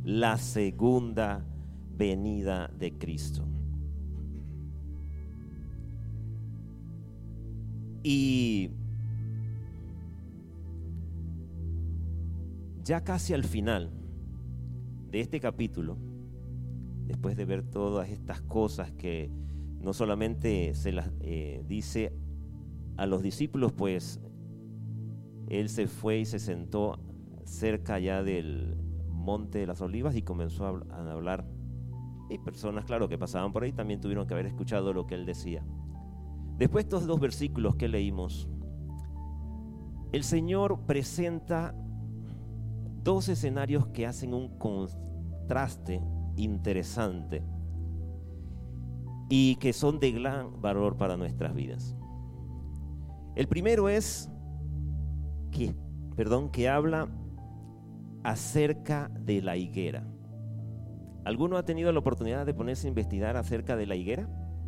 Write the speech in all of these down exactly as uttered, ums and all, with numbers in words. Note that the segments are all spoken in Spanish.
la segunda venida de Cristo. Y ya casi al final de este capítulo, después de ver todas estas cosas que no solamente se las eh, dice a los discípulos, pues él se fue y se sentó cerca ya del Monte de las Olivas y comenzó a hablar, y personas, claro, que pasaban por ahí también tuvieron que haber escuchado lo que él decía. Después de estos dos versículos que leímos, el Señor presenta dos escenarios que hacen un contraste interesante y que son de gran valor para nuestras vidas. El primero es que, perdón, que habla acerca de la higuera. ¿Alguno ha tenido la oportunidad de ponerse a investigar acerca de la higuera?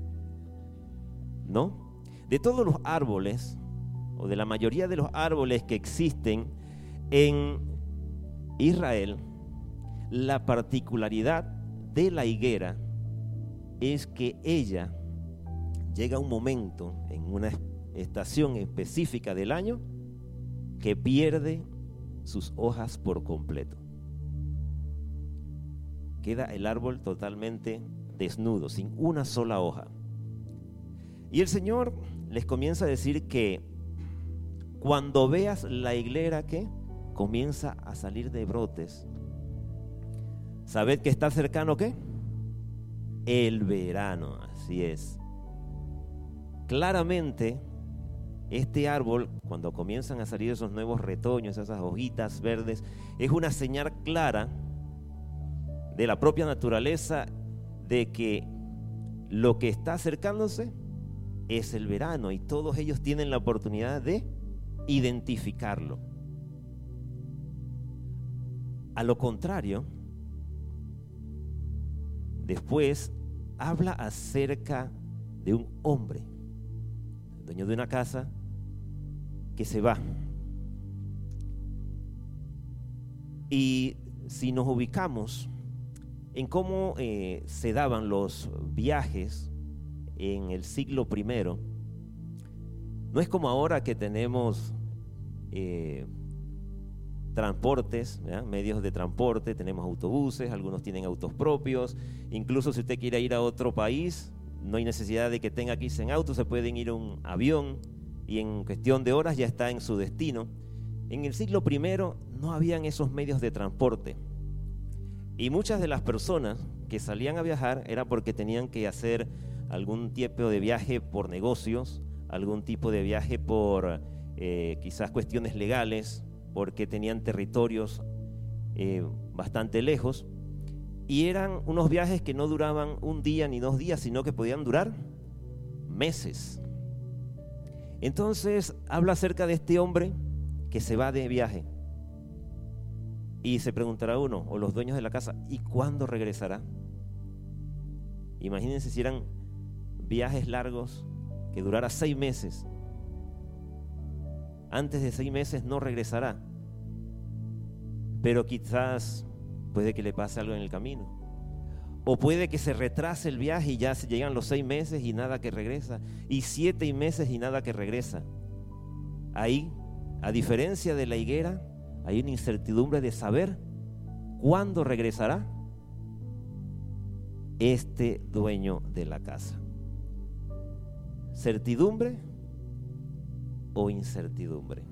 ¿No? De todos los árboles, o de la mayoría de los árboles que existen en Israel, la particularidad de la higuera es que ella llega a un momento, en una estación específica del año, que pierde sus hojas por completo. Queda el árbol totalmente desnudo, sin una sola hoja. Y el Señor les comienza a decir que cuando veas la higuera que comienza a salir de brotes, sabed que está cercano ¿qué? El verano, así es. Claramente, este árbol, cuando comienzan a salir esos nuevos retoños, esas hojitas verdes, es una señal clara de la propia naturaleza de que lo que está acercándose es el verano, y todos ellos tienen la oportunidad de identificarlo. A lo contrario, después habla acerca de un hombre, dueño de una casa, que se va. Y si nos ubicamos en cómo eh, se daban los viajes en el siglo primero, no es como ahora que tenemos eh, transportes, ¿verdad? Medios de transporte, tenemos autobuses, algunos tienen autos propios, incluso si usted quiere ir a otro país, no hay necesidad de que tenga que irse en auto, se pueden ir en un avión y en cuestión de horas ya está en su destino. En el siglo primero no habían esos medios de transporte, y muchas de las personas que salían a viajar era porque tenían que hacer algún tipo de viaje por negocios, algún tipo de viaje por eh, quizás cuestiones legales, porque tenían territorios eh, bastante lejos, y eran unos viajes que no duraban un día ni dos días, sino que podían durar meses. Entonces habla acerca de este hombre que se va de viaje, y se preguntará uno, o los dueños de la casa, ¿y cuándo regresará? Imagínense si eran viajes largos que durara seis meses. Antes de seis meses no regresará, pero quizás puede que le pase algo en el camino, o puede que se retrase el viaje y ya se llegan los seis meses y nada que regresa, y siete meses y nada que regresa. Ahí, a diferencia de la higuera, hay una incertidumbre de saber cuándo regresará este dueño de la casa. ¿Certidumbre o incertidumbre?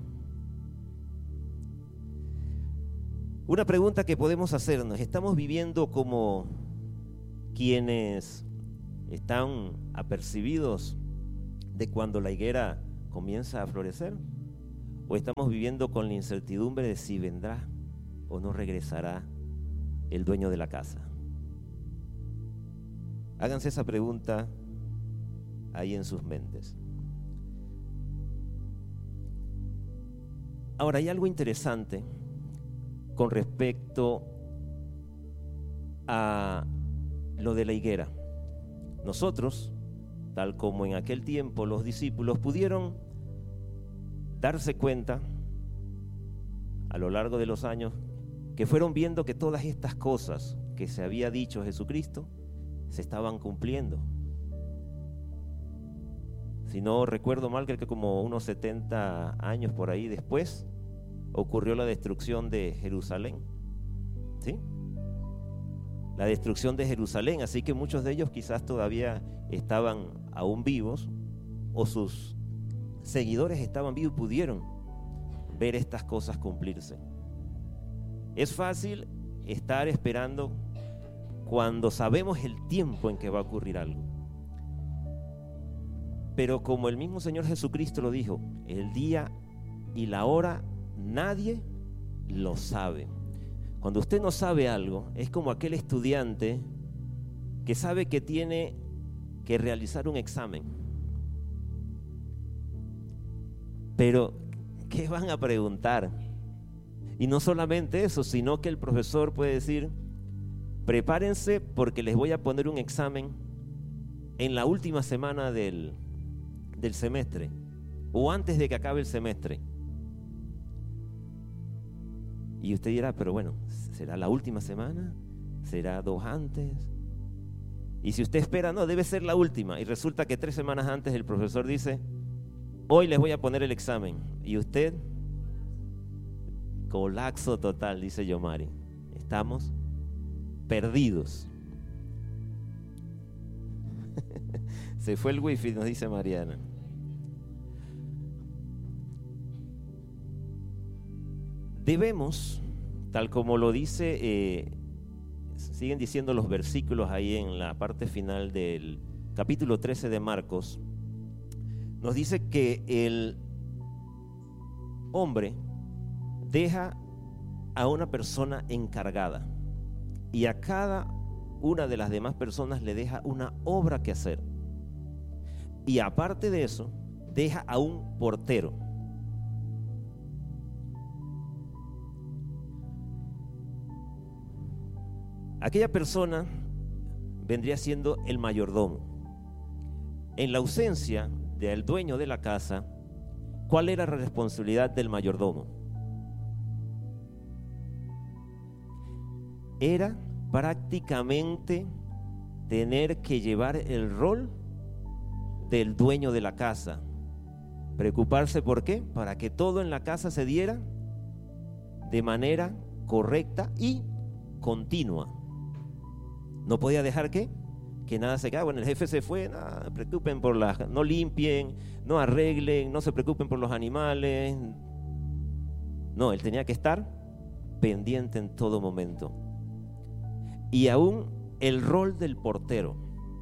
Una pregunta que podemos hacernos: ¿estamos viviendo como quienes están apercibidos de cuando la higuera comienza a florecer? ¿O estamos viviendo con la incertidumbre de si vendrá o no regresará el dueño de la casa? Háganse esa pregunta ahí en sus mentes. Ahora, hay algo interesante con respecto a lo de la higuera. Nosotros, tal como en aquel tiempo los discípulos, pudieron darse cuenta a lo largo de los años que fueron viendo que todas estas cosas que se había dicho Jesucristo se estaban cumpliendo. Si no recuerdo mal, creo que como unos setenta años por ahí después ocurrió la destrucción de Jerusalén, ¿sí? La destrucción de Jerusalén, así que muchos de ellos quizás todavía estaban aún vivos, o sus seguidores estaban vivos y pudieron ver estas cosas cumplirse. Es fácil estar esperando cuando sabemos el tiempo en que va a ocurrir algo. Pero como el mismo Señor Jesucristo lo dijo, el día y la hora nadie lo sabe. Cuando usted no sabe algo, es como aquel estudiante que sabe que tiene que realizar un examen. Pero, ¿qué van a preguntar? Y no solamente eso, sino que el profesor puede decir: prepárense porque les voy a poner un examen en la última semana del, del semestre, o antes de que acabe el semestre. Y usted dirá, pero bueno, ¿será la última semana? ¿Será dos antes? Y si usted espera, no, debe ser la última. Y resulta que tres semanas antes el profesor dice: hoy les voy a poner el examen. Y usted, colapso total, dice Yomari. Estamos perdidos. Se fue el wifi, nos dice Mariana. Debemos, tal como lo dice, eh, siguen diciendo los versículos ahí en la parte final del capítulo trece de Marcos, nos dice que el hombre deja a una persona encargada y a cada una de las demás personas le deja una obra que hacer. Y aparte de eso, deja a un portero. Aquella persona vendría siendo el mayordomo. En la ausencia del dueño de la casa, ¿cuál era la responsabilidad del mayordomo? Era prácticamente tener que llevar el rol del dueño de la casa. Preocuparse, ¿por qué? Para que todo en la casa se diera de manera correcta y continua. No podía dejar que, que nada se quedara. Bueno, el jefe se fue, no se preocupen por las, no limpien, no arreglen, no se preocupen por los animales. No, él tenía que estar pendiente en todo momento. Y aún el rol del portero.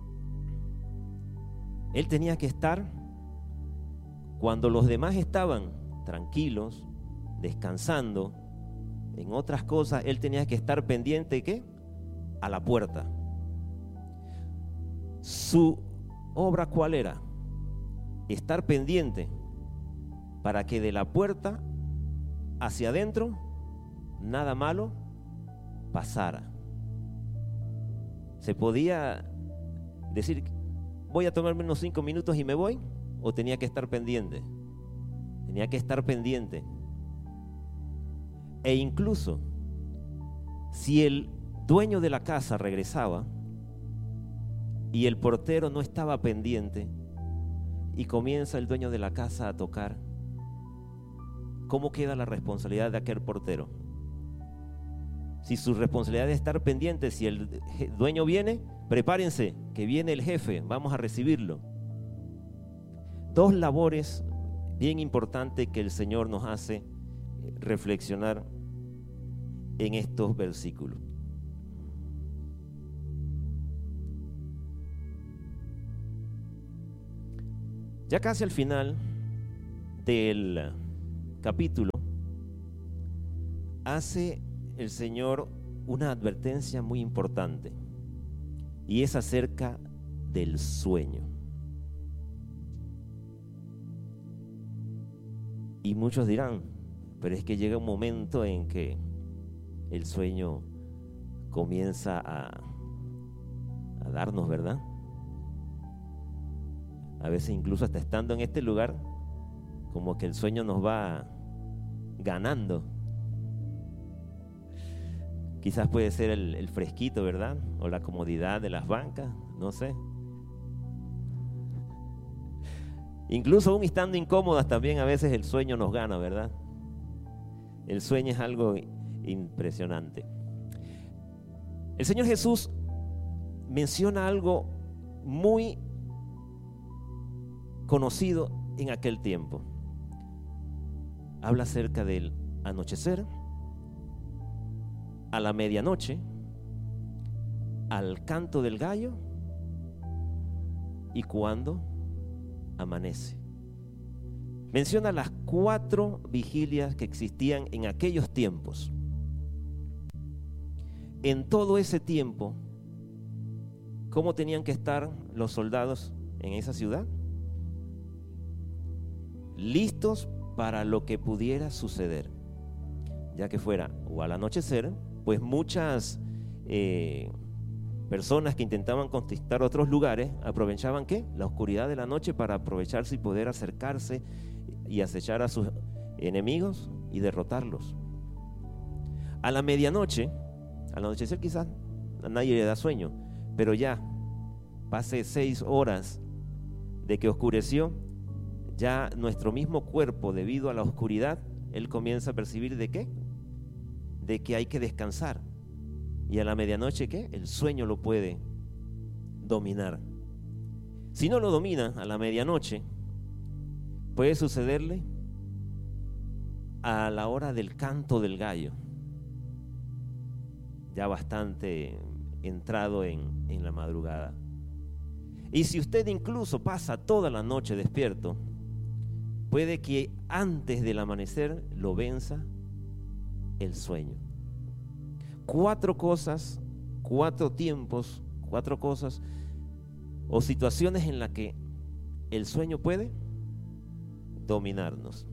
Él tenía que estar cuando los demás estaban tranquilos, descansando en otras cosas. Él tenía que estar pendiente, ¿qué? A la puerta. Su obra, ¿cuál era? Estar pendiente para que de la puerta hacia adentro nada malo pasara. Se podía decir: voy a tomarme unos cinco minutos y me voy, o tenía que estar pendiente. Tenía que estar pendiente. E incluso si el dueño de la casa regresaba y el portero no estaba pendiente y comienza el dueño de la casa a tocar, ¿cómo queda la responsabilidad de aquel portero? Si su responsabilidad es estar pendiente, si el dueño viene, prepárense, que viene el jefe, vamos a recibirlo. Dos labores bien importantes que el Señor nos hace reflexionar en estos versículos. Ya casi al final del capítulo, hace el Señor una advertencia muy importante, y es acerca del sueño. Y muchos dirán, pero es que llega un momento en que el sueño comienza a, a darnos, ¿verdad? A veces incluso hasta estando en este lugar, como que el sueño nos va ganando. Quizás puede ser el, el fresquito, ¿verdad? O la comodidad de las bancas, no sé. Incluso aún estando incómodas también a veces el sueño nos gana, ¿verdad? El sueño es algo impresionante. El Señor Jesús menciona algo muy conocido en aquel tiempo. Habla acerca del anochecer, a la medianoche, al canto del gallo y cuando amanece. Menciona las cuatro vigilias que existían en aquellos tiempos. En todo ese tiempo, ¿cómo tenían que estar los soldados en esa ciudad? Listos para lo que pudiera suceder, ya que fuera o al anochecer, pues muchas eh, personas que intentaban conquistar otros lugares aprovechaban ¿qué? La oscuridad de la noche para aprovecharse y poder acercarse y acechar a sus enemigos y derrotarlos. A la medianoche, al anochecer quizás a nadie le da sueño, pero ya pase seis horas de que oscureció, ya nuestro mismo cuerpo, debido a la oscuridad, él comienza a percibir de qué, de que hay que descansar. Y a la medianoche, ¿qué? El sueño lo puede dominar. Si no lo domina a la medianoche, puede sucederle a la hora del canto del gallo, ya bastante entrado en, en la madrugada. Y si usted incluso pasa toda la noche despierto, puede que antes del amanecer lo venza el sueño. Cuatro cosas, cuatro tiempos, cuatro cosas o situaciones en las que el sueño puede dominarnos.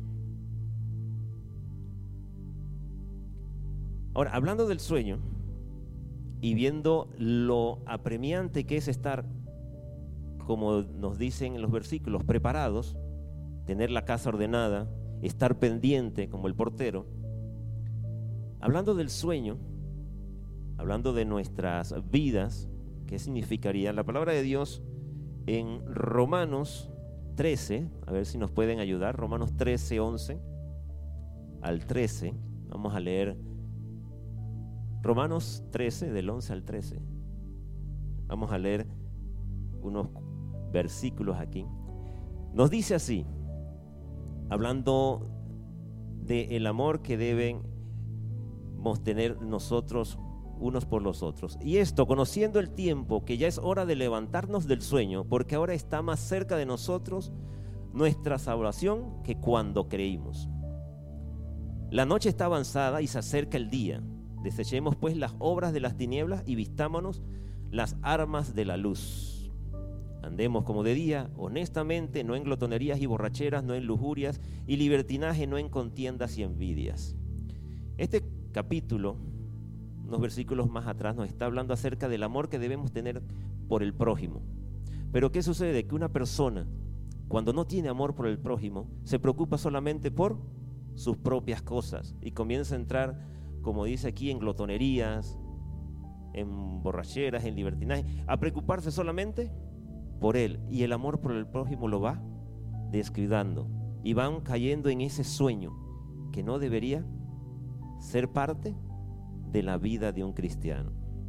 Ahora, hablando del sueño y viendo lo apremiante que es estar, como nos dicen en los versículos, preparados, tener la casa ordenada, estar pendiente como el portero. Hablando del sueño, hablando de nuestras vidas, ¿qué significaría? La palabra de Dios en Romanos trece, a ver si nos pueden ayudar, Romanos trece, once al trece, vamos a leer Romanos trece, del once al trece. Vamos a leer unos versículos aquí. Nos dice así, hablando del amor que debemos tener nosotros unos por los otros. Y esto, conociendo el tiempo, que ya es hora de levantarnos del sueño, porque ahora está más cerca de nosotros nuestra salvación que cuando creímos. La noche está avanzada y se acerca el día. Desechemos pues las obras de las tinieblas y vistámonos las armas de la luz. Andemos como de día, honestamente, no en glotonerías y borracheras, no en lujurias y libertinaje, no en contiendas y envidias. Este capítulo, unos versículos más atrás, nos está hablando acerca del amor que debemos tener por el prójimo. Pero ¿qué sucede? Que una persona, cuando no tiene amor por el prójimo, se preocupa solamente por sus propias cosas y comienza a entrar, como dice aquí, en glotonerías, en borracheras, en libertinaje, a preocuparse solamente por él, y el amor por el prójimo lo va descuidando y van cayendo en ese sueño que no debería ser parte de la vida de un cristiano.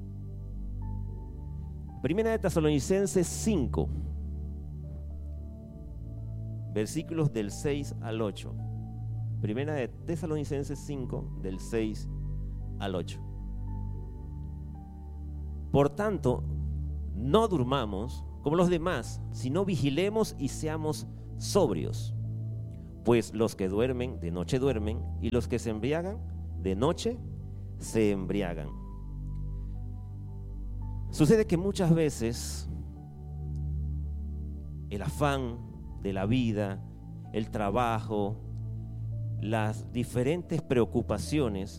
Primera de Tesalonicenses cinco, versículos del seis al ocho. Primera de Tesalonicenses cinco, del seis al ocho. Por tanto, no durmamos como los demás, sino vigilemos y seamos sobrios. Pues los que duermen, de noche duermen, y los que se embriagan, de noche se embriagan. Sucede que muchas veces el afán de la vida, el trabajo, las diferentes preocupaciones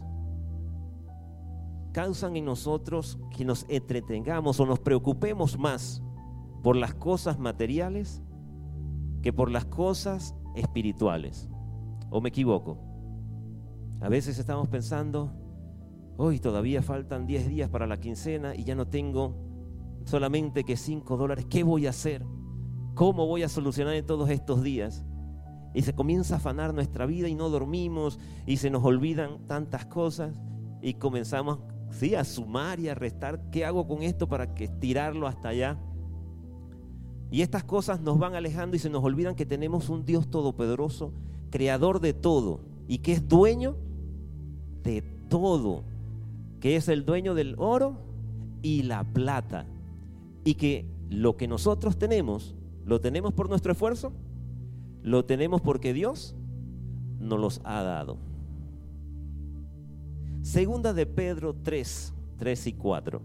causan en nosotros que nos entretengamos o nos preocupemos más por las cosas materiales que por las cosas espirituales. ¿O me equivoco? A veces estamos pensando, Hoy todavía faltan diez días para la quincena y ya no tengo solamente que cinco dólares. ¿Qué voy a hacer? ¿Cómo voy a solucionar en todos estos días? Y se comienza a afanar nuestra vida y no dormimos y se nos olvidan tantas cosas y comenzamos, sí, a sumar y a restar. ¿Qué hago con esto para que estirarlo hasta allá? Y estas cosas nos van alejando y se nos olvidan que tenemos un Dios todopoderoso, creador de todo y que es dueño de todo, que es el dueño del oro y la plata, y que lo que nosotros tenemos, ¿lo tenemos por nuestro esfuerzo? ¿Lo tenemos porque Dios nos los ha dado? Segunda de Pedro tres, tres y cuatro.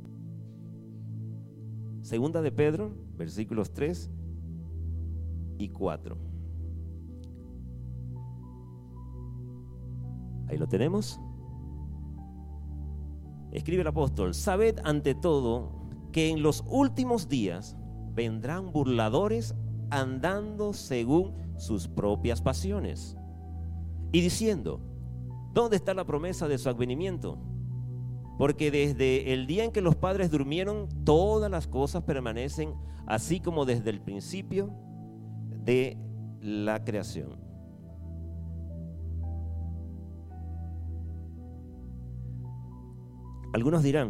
Segunda de Pedro, versículos tres y cuatro. Ahí lo tenemos. Escribe el apóstol: sabed ante todo que en los últimos días vendrán burladores andando según sus propias pasiones y diciendo: ¿dónde está la promesa de su advenimiento? Porque desde el día en que los padres durmieron, todas las cosas permanecen así como desde el principio de la creación. Algunos dirán: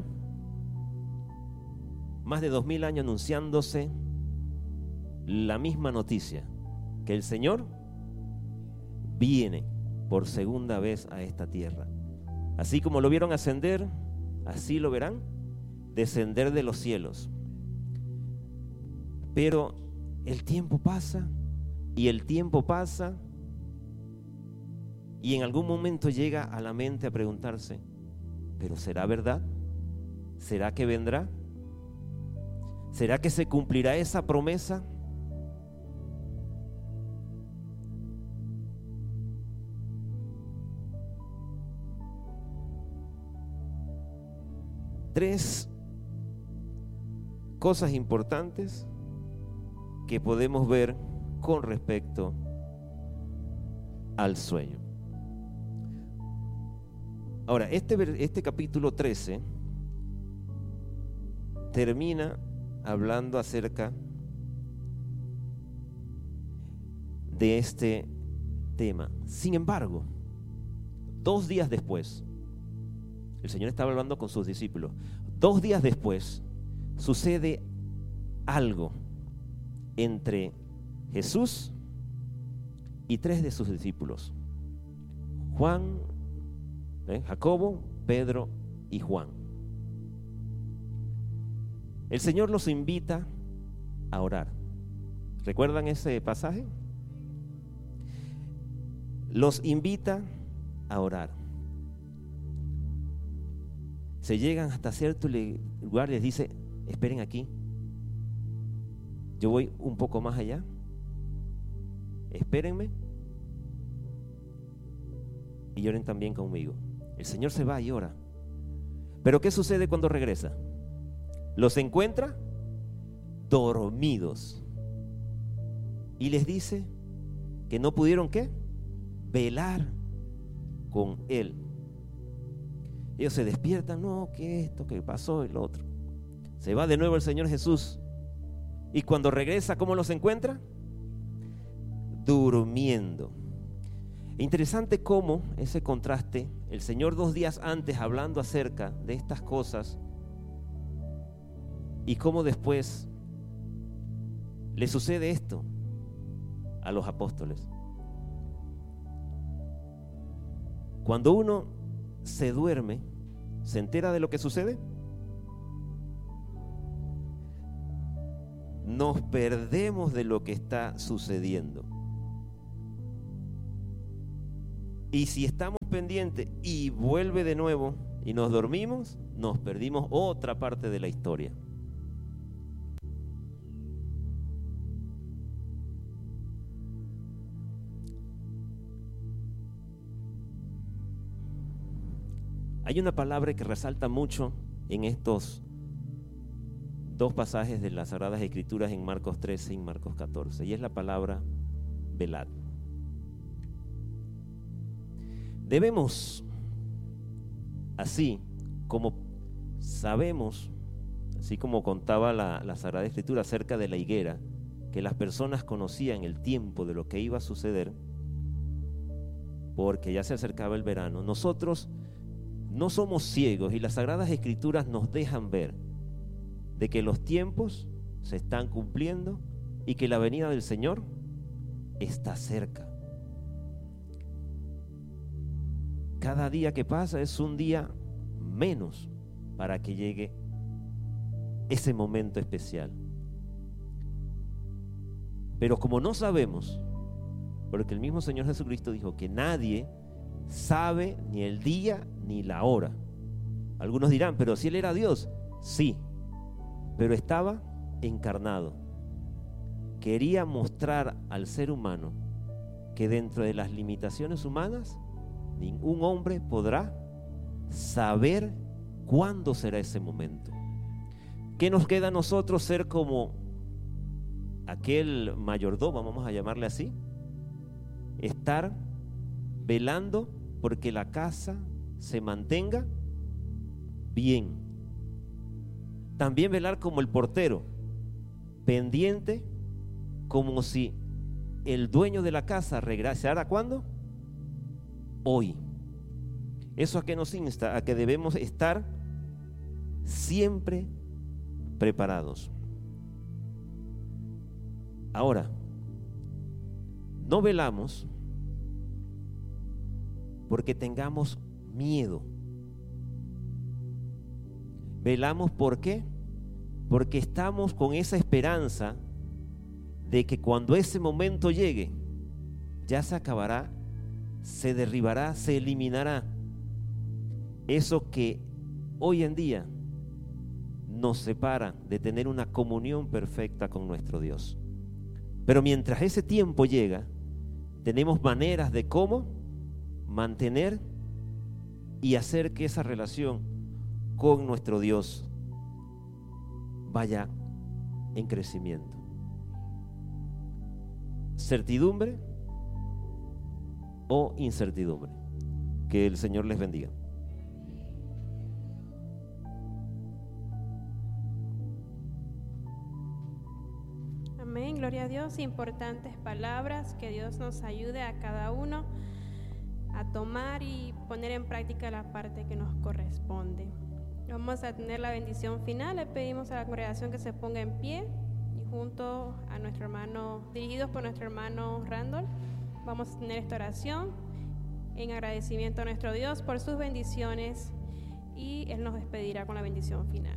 más de dos mil años anunciándose la misma noticia, que el Señor viene por segunda vez a esta tierra. Así como lo vieron ascender, así lo verán descender de los cielos. Pero el tiempo pasa y el tiempo pasa y en algún momento llega a la mente a preguntarse: ¿pero será verdad? ¿Será que vendrá? ¿Será que se cumplirá esa promesa? Tres cosas importantes que podemos ver con respecto al sueño. Ahora, este, este capítulo trece termina hablando acerca de este tema. Sin embargo, dos días después, el Señor estaba hablando con sus discípulos. Dos días después sucede algo entre Jesús y tres de sus discípulos: Juan, ¿eh? Jacobo, Pedro y Juan. El Señor los invita a orar. ¿Recuerdan ese pasaje? Los invita a orar. Se llegan hasta cierto lugar y les dice: esperen aquí, yo voy un poco más allá, espérenme y oren también conmigo. El Señor se va y ora. Pero ¿qué sucede cuando regresa? Los encuentra dormidos y les dice que no pudieron ¿qué? Velar con Él. Ellos se despiertan: no, que esto, que pasó, el otro. Se va de nuevo el Señor Jesús. Y cuando regresa, ¿cómo los encuentra? Durmiendo. Interesante cómo ese contraste, el Señor dos días antes hablando acerca de estas cosas, y cómo después le sucede esto a los apóstoles. Cuando uno se duerme, ¿se entera de lo que sucede? Nos perdemos de lo que está sucediendo. Y si estamos pendientes y vuelve de nuevo y nos dormimos, nos perdimos otra parte de la historia. Hay una palabra que resalta mucho en estos dos pasajes de las Sagradas Escrituras, en Marcos trece y en Marcos catorce, y es la palabra velad. Debemos Así como sabemos, así como contaba la, la Sagrada Escritura acerca de la higuera, que las personas conocían el tiempo de lo que iba a suceder, porque ya se acercaba el verano, nosotros no somos ciegos y las Sagradas Escrituras nos dejan ver de que los tiempos se están cumpliendo y que la venida del Señor está cerca. Cada día que pasa es un día menos para que llegue ese momento especial. Pero como no sabemos, porque el mismo Señor Jesucristo dijo que nadie sabe ni el día ni la hora. Algunos dirán, pero si Él era Dios, sí, pero estaba encarnado. Quería mostrar al ser humano que dentro de las limitaciones humanas, ningún hombre podrá saber cuándo será ese momento. ¿Qué nos queda a nosotros? Ser como aquel mayordomo, vamos a llamarle así, estar velando porque la casa se mantenga bien. También velar como el portero, pendiente, como si el dueño de la casa regresara. ¿Cuándo? Hoy. ¿Eso a qué nos insta? A que debemos estar siempre preparados. Ahora, no velamos porque tengamos miedo. Velamos ¿por qué? Porque estamos con esa esperanza de que cuando ese momento llegue, ya se acabará, se derribará, se eliminará eso que hoy en día nos separa de tener una comunión perfecta con nuestro Dios. Pero mientras ese tiempo llega, tenemos maneras de cómo mantener y hacer que esa relación con nuestro Dios vaya en crecimiento. ¿Certidumbre o incertidumbre? Que el Señor les bendiga. Amén, gloria a Dios. Importantes palabras, que Dios nos ayude a cada uno a tomar y poner en práctica la parte que nos corresponde. Vamos a tener la bendición final. Le pedimos a la congregación que se ponga en pie y junto a nuestro hermano, dirigidos por nuestro hermano Randall, vamos a tener esta oración en agradecimiento a nuestro Dios por sus bendiciones y Él nos despedirá con la bendición final.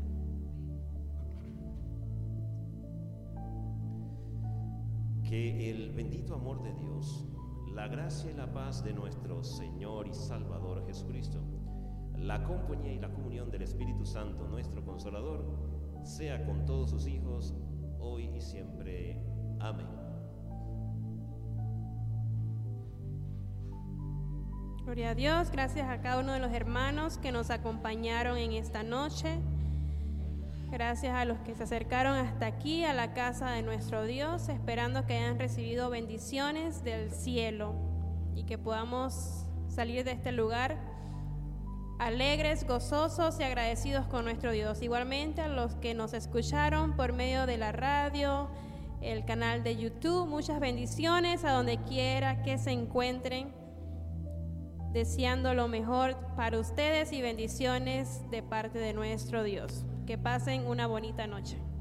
Que el bendito amor de Dios, la gracia y la paz de nuestro Señor y Salvador Jesucristo, la compañía y la comunión del Espíritu Santo, nuestro Consolador, sea con todos sus hijos, hoy y siempre. Amén. Gloria a Dios, gracias a cada uno de los hermanos que nos acompañaron en esta noche. Gracias a los que se acercaron hasta aquí, a la casa de nuestro Dios, esperando que hayan recibido bendiciones del cielo y que podamos salir de este lugar alegres, gozosos y agradecidos con nuestro Dios. Igualmente a los que nos escucharon por medio de la radio, el canal de YouTube, muchas bendiciones a donde quiera que se encuentren, deseando lo mejor para ustedes y bendiciones de parte de nuestro Dios. Que pasen una bonita noche.